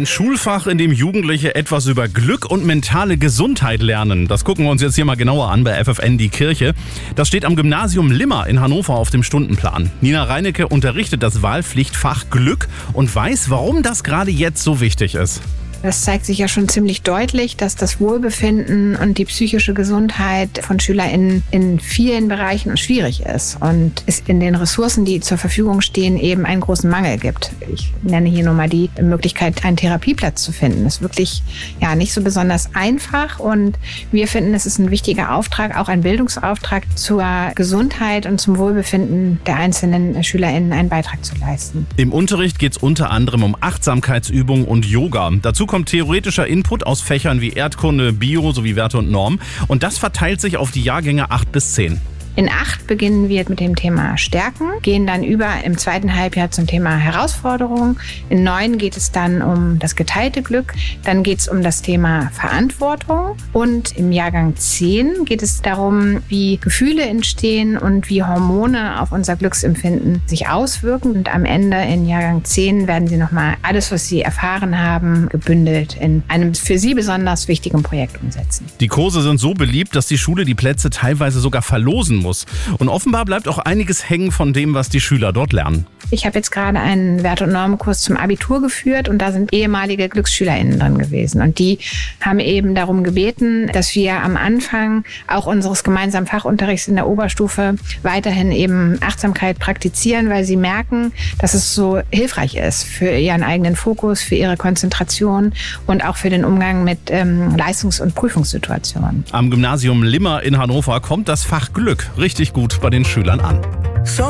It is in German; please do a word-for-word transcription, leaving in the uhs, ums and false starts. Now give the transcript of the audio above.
Ein Schulfach, in dem Jugendliche etwas über Glück und mentale Gesundheit lernen. Das gucken wir uns jetzt hier mal genauer an bei F F N Die Kirche. Das steht am Gymnasium Limmer in Hannover auf dem Stundenplan. Nina Reinecke unterrichtet das Wahlpflichtfach Glück und weiß, warum das gerade jetzt so wichtig ist. Das zeigt sich ja schon ziemlich deutlich, dass das Wohlbefinden und die psychische Gesundheit von SchülerInnen in vielen Bereichen schwierig ist und es in den Ressourcen, die zur Verfügung stehen, eben einen großen Mangel gibt. Ich nenne hier nur mal die Möglichkeit, einen Therapieplatz zu finden. Das ist wirklich ja nicht so besonders einfach und wir finden, es ist ein wichtiger Auftrag, auch ein Bildungsauftrag zur Gesundheit und zum Wohlbefinden der einzelnen SchülerInnen einen Beitrag zu leisten. Im Unterricht geht es unter anderem um Achtsamkeitsübungen und Yoga. Dazu kommt theoretischer Input aus Fächern wie Erdkunde, Bio sowie Werte und Norm. Und das verteilt sich auf die Jahrgänge acht bis zehn. In acht beginnen wir mit dem Thema Stärken, gehen dann über im zweiten Halbjahr zum Thema Herausforderung. In neun geht es dann um das geteilte Glück. Dann geht es um das Thema Verantwortung. Und im Jahrgang zehn geht es darum, wie Gefühle entstehen und wie Hormone auf unser Glücksempfinden sich auswirken. Und am Ende in Jahrgang zehn werden Sie nochmal alles, was Sie erfahren haben, gebündelt in einem für Sie besonders wichtigen Projekt umsetzen. Die Kurse sind so beliebt, dass die Schule die Plätze teilweise sogar verlosen muss. Und offenbar bleibt auch einiges hängen von dem, was die Schüler dort lernen. Ich habe jetzt gerade einen Wert- und Normenkurs zum Abitur geführt und da sind ehemalige GlücksschülerInnen drin gewesen. Und die haben eben darum gebeten, dass wir am Anfang auch unseres gemeinsamen Fachunterrichts in der Oberstufe weiterhin eben Achtsamkeit praktizieren, weil sie merken, dass es so hilfreich ist für ihren eigenen Fokus, für ihre Konzentration und auch für den Umgang mit ähm, Leistungs- und Prüfungssituationen. Am Gymnasium Limmer in Hannover kommt das Fach Glück richtig gut bei den Schülern an.